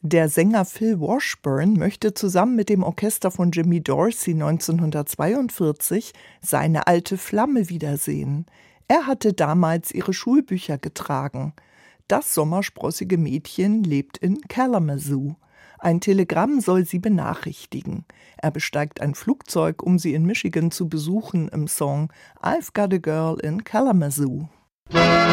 Der Sänger Phil Washburn möchte zusammen mit dem Orchester von Jimmy Dorsey 1942 seine alte Flamme wiedersehen. Er hatte damals ihre Schulbücher getragen. Das sommersprossige Mädchen lebt in Kalamazoo. Ein Telegramm soll sie benachrichtigen. Er besteigt ein Flugzeug, um sie in Michigan zu besuchen im Song I've Got a Girl in Kalamazoo.